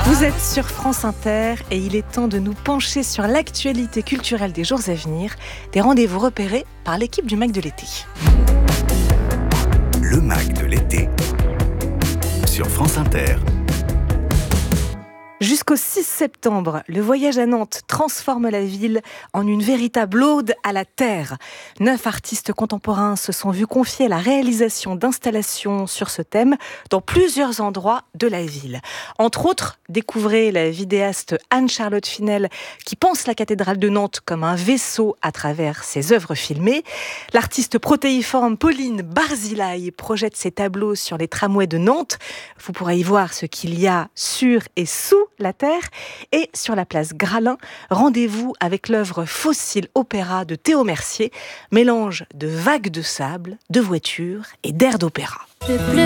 Vous êtes sur France Inter et il est temps de nous pencher sur l'actualité culturelle des jours à venir, des rendez-vous repérés par l'équipe du MAC de l'été. Le MAC de l'été sur France Inter. Jusqu'au 6 septembre, le voyage à Nantes transforme la ville en une véritable ode à la terre. 9 artistes contemporains se sont vus confier la réalisation d'installations sur ce thème dans plusieurs endroits de la ville. Entre autres, découvrez la vidéaste Anne-Charlotte Finel qui pense la cathédrale de Nantes comme un vaisseau à travers ses œuvres filmées. L'artiste protéiforme Pauline Barzilay projette ses tableaux sur les tramways de Nantes. Vous pourrez y voir ce qu'il y a sur et sous la terre. Et sur la place Gralin, rendez-vous avec l'œuvre Fossile Opéra de Théo Mercier, mélange de vagues de sable, de voitures et d'air d'opéra. Je pleure.